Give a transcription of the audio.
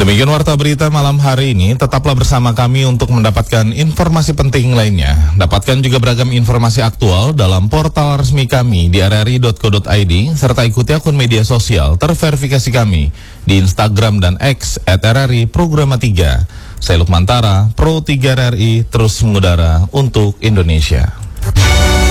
Demikian warta berita malam hari ini. Tetaplah bersama kami untuk mendapatkan informasi penting lainnya. Dapatkan juga beragam informasi aktual dalam portal resmi kami di rri.co.id serta ikuti akun media sosial terverifikasi kami di Instagram dan X @RRI Programa 3. Saya Lukman Tara, Pro 3 RRI terus mengudara untuk Indonesia.